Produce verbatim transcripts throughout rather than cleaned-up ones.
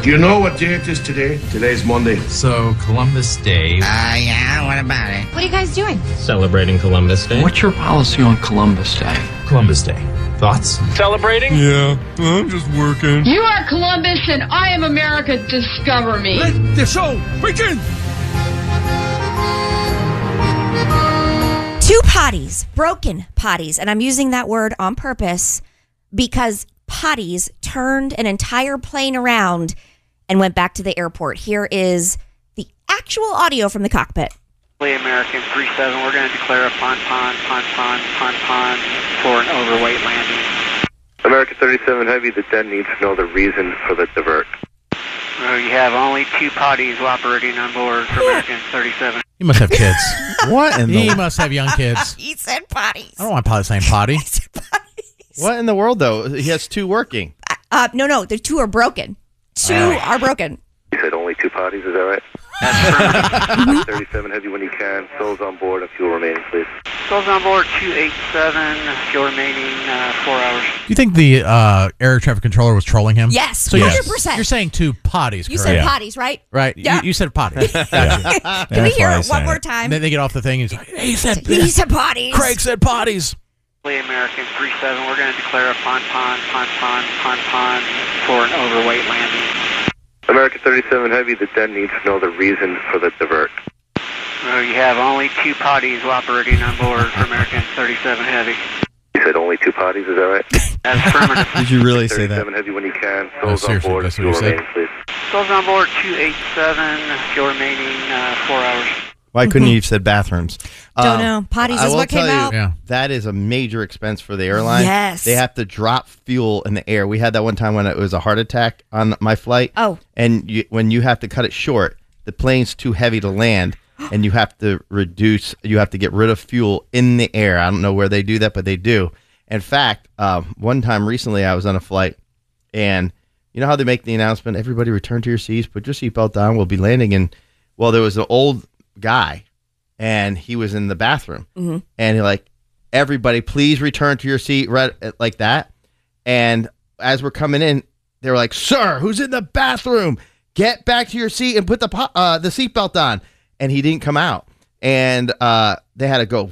Do you know what day it is today? Today's Monday. So, Columbus Day. Uh, yeah, what about it? What are you guys doing? Celebrating Columbus Day. What's your policy on Columbus Day? Columbus Day. Thoughts? Celebrating? Yeah, I'm just working. You are Columbus and I am America. Discover me. Let the show begin! Two potties, broken potties, and I'm using that word on purpose because potties turned an entire plane around and went back to the airport. Here is the actual audio from the cockpit. American three seven, we're going to declare a pon pon, pon pon, pon pon for an overweight landing. American thirty-seven Heavy, the den needs to know the reason for the divert. Uh, you have only two potties operating on board for American thirty-seven. He must have kids. What in the He must have young kids. He said potties. I don't want potty saying potty. He said potties. What in the world, though? He has two working. Uh, no, no, the two are broken. Two Oh. are broken. You said only two potties, is that right? That's thirty-seven Heavy when you can. Souls on board and fuel remaining, please. Souls on board two eighty-seven, fuel remaining uh, four hours. Do you think the uh, air traffic controller was trolling him? Yes, So you're- one hundred percent. You're saying two potties, You correct? said Yeah. potties, right? Right. Yeah. You, you said potties. Gotcha. Can we hear it one more time? And then they get off the thing and he's like, hey, he said, He said potties. Craig said potties. American three seven, we're going to declare a pon pon, pon pon, pon pon for an overweight landing. American thirty-seven Heavy, the den needs to know the reason for the divert. Uh, you have only two potties operating on board for American thirty-seven Heavy. You said only two potties, is that right? That's affirmative. Did you really say that? thirty-seven Heavy when you can. No, Souls on seriously, board and that's what fuel you said? remaining, please. Souls on board two eighty-seven, fuel remaining uh, four hours. Why couldn't you have said bathrooms? Don't Um, know. Potties I is will what came tell you, out. Yeah. That is a major expense for the airline. Yes. They have to drop fuel in the air. We had that one time when it was a heart attack on my flight. Oh. And you, when you have to cut it short, the plane's too heavy to land, and you have to reduce, you have to get rid of fuel in the air. I don't know where they do that, but they do. In fact, um, one time recently I was on a flight, and you know how they make the announcement, everybody return to your seats, put your seatbelt on, we'll be landing. And, well, there was an old guy, and he was in the bathroom, Mm-hmm. and he like, everybody, please return to your seat, right, like that. And as we're coming in, they were like, sir, who's in the bathroom? Get back to your seat and put the po- uh, the seatbelt on. And he didn't come out. And uh, they had to go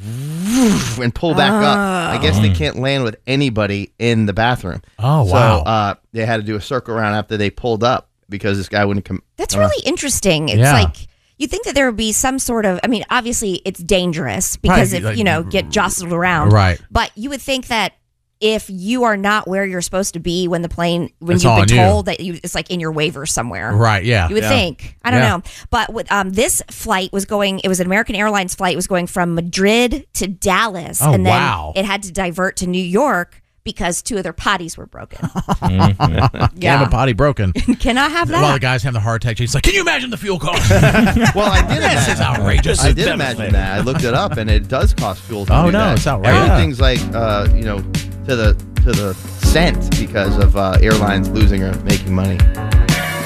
and pull back up. I guess they can't land with anybody in the bathroom. Oh, So wow. uh, they had to do a circle around after they pulled up because this guy wouldn't come. That's come out. really interesting. It's Yeah. like you think that there would be some sort of, I mean, obviously it's dangerous because Right, if, like- you know, get jostled around. Right. But you would think that if you are not where you're supposed to be when the plane, when It's you've been on you. told that you, it's like in your waiver somewhere. Right, yeah. You would Yeah. think. I don't Yeah. know. But with, um, this flight was going, it was an American Airlines flight, it was going from Madrid to Dallas. Oh, and then wow. it had to divert to New York because two of their potties were broken. Can't have a potty broken. Cannot have that. While the guy's having the heart attack, he's like, can you imagine the fuel cost? Well, I did This imagine. is outrageous. I It's did imagine devastating. that. I looked it up, and it does cost fuel to Oh, do no, that. it's outrageous. Everything's like, uh, you know, to the to the cent because of uh, airlines losing or making money.